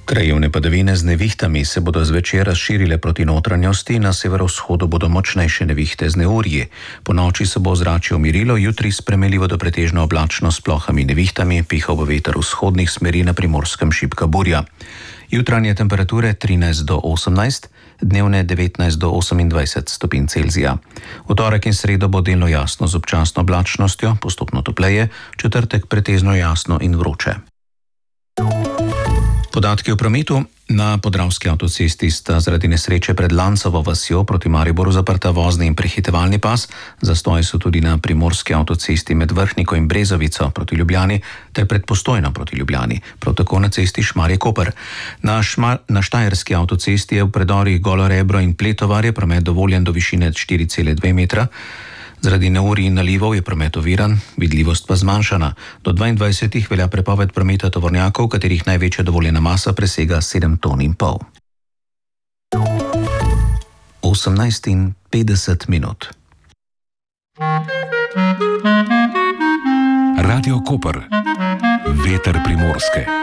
Krajevne padavine z nevihtami se bodo zvečer razširile proti notranjosti, na severovzhodu bodo močnejše nevihte z neurji. Po noči se bo ozračje umirilo, jutri spremenljivo do pretežno oblačno s plohami nevihtami, pihal bo veter vzhodnih smeri, na Primorskem šibka burja. Jutranje temperature 13 do 18, dnevne 19 do 28 stopinj Celzija. V torek in sredo bo delno jasno z občasno oblačnostjo, postopno topleje, četrtek pretežno jasno in vroče. Podatki o prometu. Na Podravski avtocesti sta zaradi nesreče pred Lancovo vasjo proti Mariboru zaprta vozni in prehitevalni pas, zastoji so tudi na Primorski avtocesti med Vrhniko in Brezovico proti Ljubljani ter pred Postojno proti Ljubljani, prav tako na cesti Šmarje-Koper. Na Štajerski avtocesti je v predorih Golo Rebro in Pletovar je promet dovoljen do višine 4,2 metra. Zaradi neurij in nalivov je promet oviran, vidljivost pa zmanjšana. Do 22 velja prepoved prometa tovornjakov, katerih največja dovoljena masa presega 7,5 ton. 18:50. Radio Koper. Veter Primorske.